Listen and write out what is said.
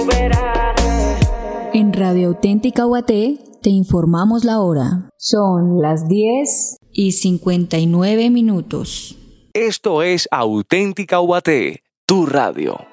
En Radio Auténtica Ubaté te informamos la hora. Son las 10:59. Esto es Auténtica Ubaté, tu radio.